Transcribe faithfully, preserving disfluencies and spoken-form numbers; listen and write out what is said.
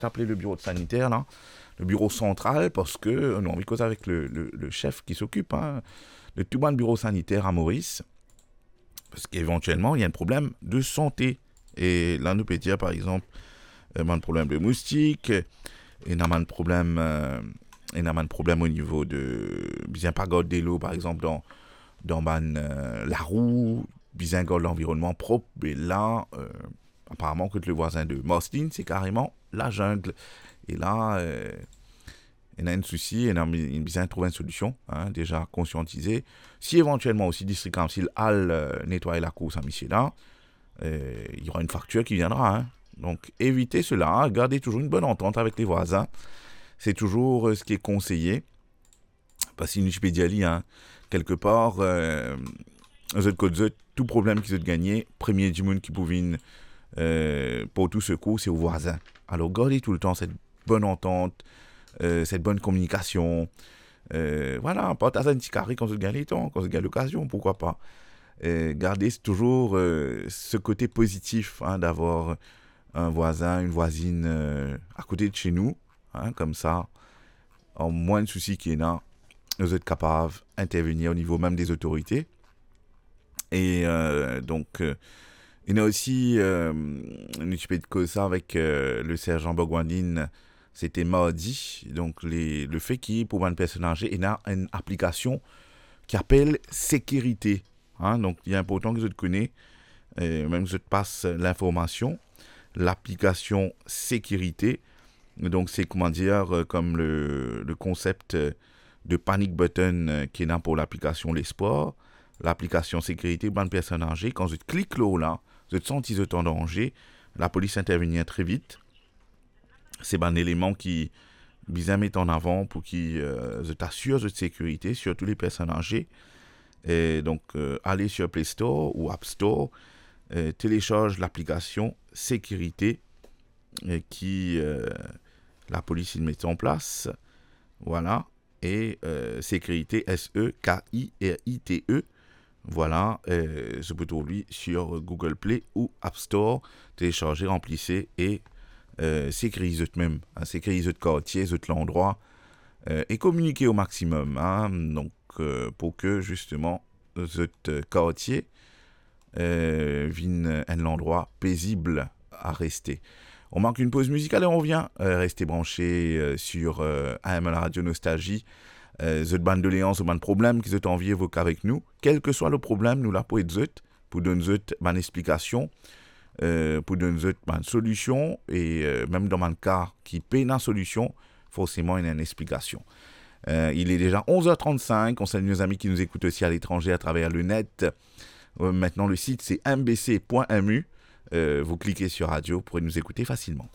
appelé le bureau de sanitaire, là, le bureau central, parce que nous avons cause avec le, le, le chef qui s'occupe hein, de tout le bureau sanitaire à Maurice, parce qu'éventuellement, il y a un problème de santé. Et là, nous peut dire, par exemple, il y a un problème de moustiques, il y a un problème, euh, il y a un problème au niveau de bien pagode de l'eau, par exemple, dans, dans ban, euh, la roue, bien l'environnement propre. Et là, euh, apparemment, que le voisin de Mostin, c'est carrément la jungle. Et là, euh, il y a un souci, il y a besoin de trouver une solution, hein, déjà conscientisé. Si éventuellement aussi District Council a euh, nettoyer la course à monsieur là, euh, il y aura une facture qui viendra. Hein. Donc évitez cela, hein, gardez toujours une bonne entente avec les voisins. C'est toujours euh, ce qui est conseillé. Parce que je peux dire, hein, quelque part, euh, tout problème qu'ils ont gagné, premier du monde qui pouvait euh, pour tout secours, c'est aux voisins. Alors gardez tout le temps cette bonne entente, euh, cette bonne communication. Euh, voilà, partage un petit carré quand on se gagne les temps, quand on se gagne l'occasion, pourquoi pas. Euh, gardez toujours euh, ce côté positif hein, d'avoir un voisin, une voisine euh, à côté de chez nous, hein, comme ça, en moins de soucis qu'il y en a, nous êtes capables d'intervenir au niveau même des autorités. Et euh, donc, euh, il y a aussi euh, une petit peu de cause ça avec euh, le sergent Bogwandine. C'était mardi, donc les, le fait qu'il pour une personne âgée, il y a une application qui appelle sécurité. Hein, donc il est important que je te connais, euh, même que je te passe l'information. L'application sécurité, donc c'est comment dire, euh, comme le, le concept de panic button euh, qui est là pour l'application Les Sports. L'application sécurité pour une personne âgée, quand je clique là, là je te sens qu'ils sont en danger, la police intervient très vite. C'est un élément qui bien met en avant pour qui euh, t'assure de sécurité sur toutes les personnes âgées. Et donc, euh, allez sur Play Store ou App Store, euh, télécharge l'application sécurité euh, qui euh, la police il met en place. Voilà. Et euh, sécurité, S E K I R I T E. Voilà. Euh, je peux trouver sur Google Play ou App Store. Téléchargez, remplissez et Euh, sécuriser eux-mêmes, hein, sécuriser le quartier, l'endroit, euh, et communiquer au maximum, hein, donc euh, pour que justement ce quartier euh, vienne un endroit paisible à rester. On marque une pause musicale et on revient. Euh, restez branchés euh, sur euh, A M L Radio Nostalgie. Euh, cette bande de léance ou bande de problème qui ont envie d'évoquer avec nous, quel que soit le problème, nous là pour être pour donner une explication. Euh, pour donner une solution et euh, même dans mon cas qui paye une solution, forcément il y a une explication. Euh, il est déjà onze heures trente-cinq, on salue nos amis qui nous écoutent aussi à l'étranger à travers le net. Euh, maintenant le site c'est m b c point m u, euh, vous cliquez sur radio pour nous écouter facilement.